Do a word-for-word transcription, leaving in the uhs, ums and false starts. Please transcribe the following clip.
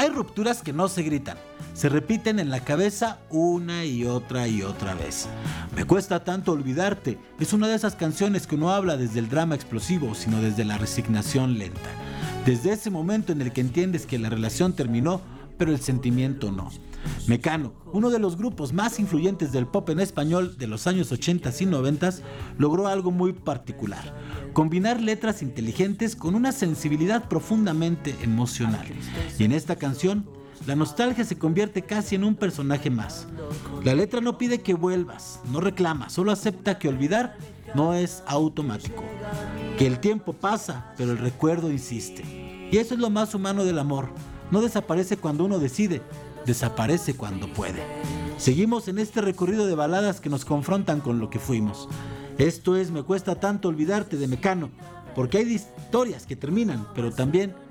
Hay rupturas que no se gritan, se repiten en la cabeza una y otra y otra vez. Me cuesta tanto olvidarte es una de esas canciones que no habla desde el drama explosivo, sino desde la resignación lenta. Desde ese momento en el que entiendes que la relación terminó, pero el sentimiento no. Mecano, uno de los grupos más influyentes del pop en español de los años ochenta y noventa, logró algo muy particular: combinar letras inteligentes con una sensibilidad profundamente emocional. Y en esta canción, la nostalgia se convierte casi en un personaje más. La letra no pide que vuelvas, no reclama, solo acepta que olvidar no es automático, que el tiempo pasa, pero el recuerdo insiste. Y eso es lo más humano del amor. No desaparece cuando uno decide, desaparece cuando puede. Seguimos en este recorrido de baladas que nos confrontan con lo que fuimos. Esto es Me cuesta tanto olvidarte de Mecano, porque hay historias que terminan, pero también